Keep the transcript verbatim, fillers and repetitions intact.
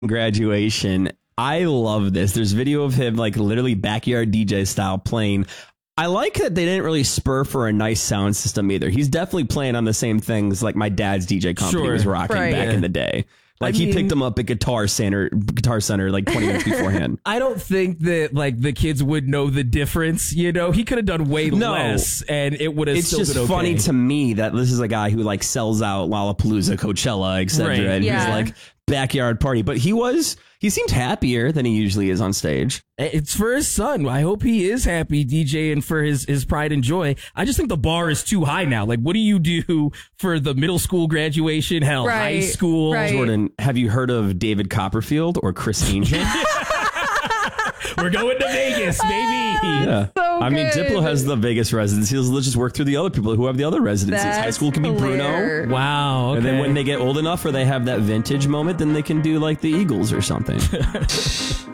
graduation. I love this. There's video of him like literally backyard D J style playing. I like that they didn't really spur for a nice sound system either. He's definitely playing on the same things like my dad's D J company Sure. was rocking Right. back Yeah. in the day. Like I he mean- picked him up at Guitar Center, Guitar Center like twenty minutes beforehand. I don't think that like the kids would know the difference. You know, he could have done way No. less, and it would have. It's still just been okay. funny to me that this is a guy who like sells out Lollapalooza, Coachella, et cetera, Right. and Yeah. he's like backyard party. But he was he seemed happier than he usually is on stage. It's for his son. I hope he is happy DJing for his, his pride and joy. I just think the bar is too high now. Like, what do you do for the middle school graduation? Hell, high Right, school. right. Jordan, have you heard of David Copperfield or Chris Angel? We're going to Vegas, baby. Yeah. So I mean, good. Diplo has the Vegas residency. Let's just work through the other people who have the other residencies. That's High school can be Bruno. hilarious. Wow. Okay. And then when they get old enough or they have that vintage moment, then they can do like the Eagles or something.